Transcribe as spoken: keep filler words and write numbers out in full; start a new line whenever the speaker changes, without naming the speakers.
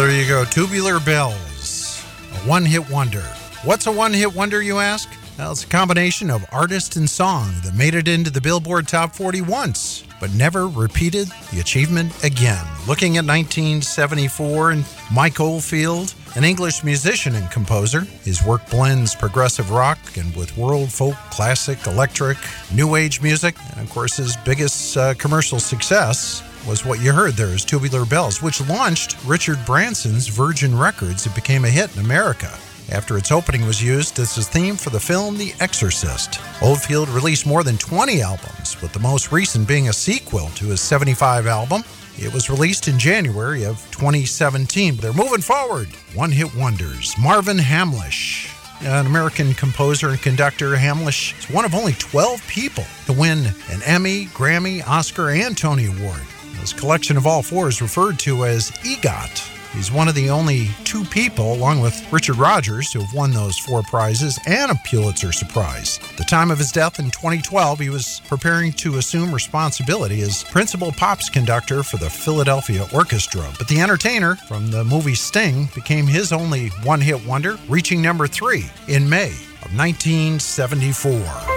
there you go. Tubular Bells, a one-hit wonder. What's a one-hit wonder, you ask? Well, it's a combination of artist and song that made it into the Billboard Top forty once, but never repeated the achievement again. Looking at nineteen seventy-four, and Mike Oldfield, an English musician and composer. His work blends progressive rock and with world folk, classic, electric, new age music. And of course, his biggest uh, commercial success was what you heard there, is Tubular Bells, which launched Richard Branson's Virgin Records. It became a hit in America after its opening was used as a theme for the film The Exorcist. Oldfield released more than twenty albums, with the most recent being a sequel to his seventy-five album. It was released in January of twenty seventeen. They're moving forward. One-hit wonders. Marvin Hamlisch, an American composer and conductor. Hamlisch is one of only twelve people to win an Emmy, Grammy, Oscar, and Tony Award. His collection of all four is referred to as EGOT. He's one of the only two people, along with Richard Rodgers, who have won those four prizes and a Pulitzer Prize. At the time of his death in twenty twelve, he was preparing to assume responsibility as principal pops conductor for the Philadelphia Orchestra. But The Entertainer, from the movie Sting, became his only one-hit wonder, reaching number three in May of nineteen seventy-four.